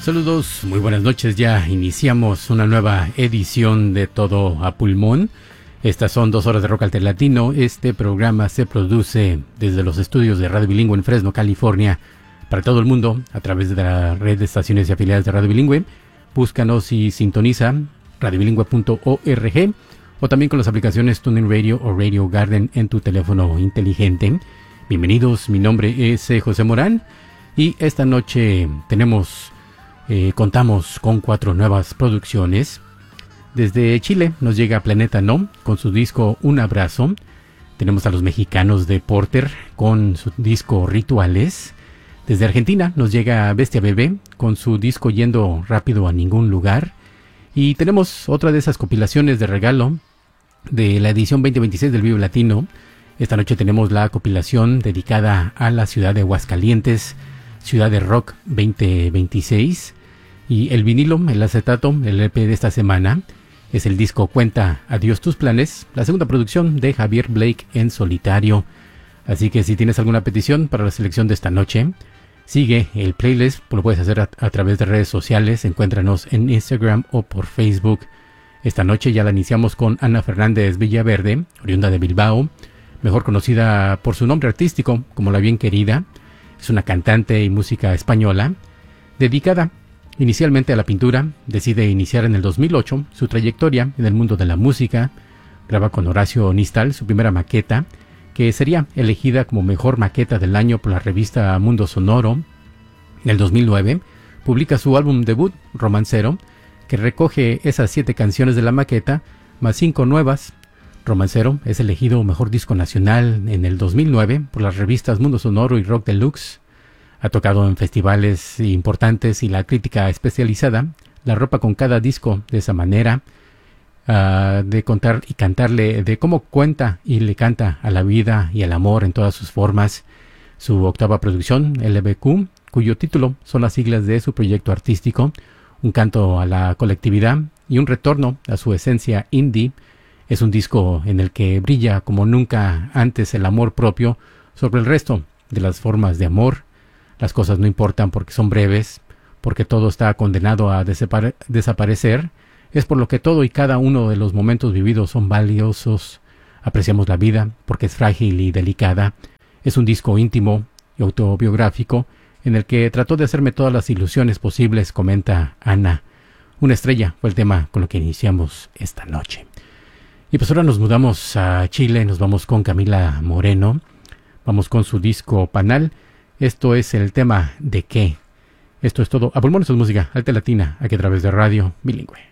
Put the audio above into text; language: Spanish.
Saludos, muy buenas noches. Ya iniciamos una nueva edición de Todo a Pulmón. Estas son 2 horas de rock alternativo. Este programa se produce desde los estudios de Radio Bilingüe en Fresno, California, para todo el mundo a través de la red de estaciones y afiliadas de Radio Bilingüe. Búscanos y sintoniza radiobilingüe.org o también con las aplicaciones TuneIn Radio o Radio Garden en tu teléfono inteligente. Bienvenidos, mi nombre es José Morán y esta noche contamos con 4 nuevas producciones. Desde Chile nos llega Planeta No con su disco Un Abrazo. Tenemos a los mexicanos de Porter con su disco Rituales. Desde Argentina nos llega Bestia Bebé con su disco Yendo Rápido a Ningún Lugar. Y tenemos otra de esas compilaciones de regalo de la edición 2026 del Vive Latino. Esta noche tenemos la compilación dedicada a la ciudad de Aguascalientes, Ciudad de Rock 2026. Y el vinilo, el acetato, el EP de esta semana es el disco Cuenta Adiós Tus Planes, la segunda producción de Javier Blake en solitario. Así que si tienes alguna petición para la selección de esta noche, sigue el playlist, lo puedes hacer a través de redes sociales, encuéntranos en Instagram o por Facebook. Esta noche ya la iniciamos con Ana Fernández Villaverde, oriunda de Bilbao, mejor conocida por su nombre artístico como La Bien Querida. Es una cantante y música española, dedicada inicialmente a la pintura. Decide iniciar en el 2008 su trayectoria en el mundo de la música. Graba con Horacio Nistal su primera maqueta, que sería elegida como mejor maqueta del año por la revista Mundo Sonoro. En el 2009 publica su álbum debut, Romancero, que recoge esas 7 canciones de la maqueta, más 5 nuevas. Romancero es elegido mejor disco nacional en el 2009 por las revistas Mundo Sonoro y Rock Deluxe. Ha tocado en festivales importantes y la crítica especializada la ropa con cada disco de esa manera, de contar y cantarle de cómo cuenta y le canta a la vida y al amor en todas sus formas. Su octava producción, LBQ, cuyo título son las siglas de su proyecto artístico, un canto a la colectividad y un retorno a su esencia indie. Es un disco en el que brilla como nunca antes el amor propio sobre el resto de las formas de amor. Las cosas no importan porque son breves, porque todo está condenado a desaparecer. Es por lo que todo y cada uno de los momentos vividos son valiosos. Apreciamos la vida porque es frágil y delicada. Es un disco íntimo y autobiográfico en el que trató de hacerme todas las ilusiones posibles, comenta Ana. Una estrella fue el tema con lo que iniciamos esta noche. Y pues ahora nos mudamos a Chile, nos vamos con Camila Moreno. Vamos con su disco Panal. Esto es el tema de qué. Esto es todo. A pulmones es música alta latina, aquí a través de Radio Bilingüe.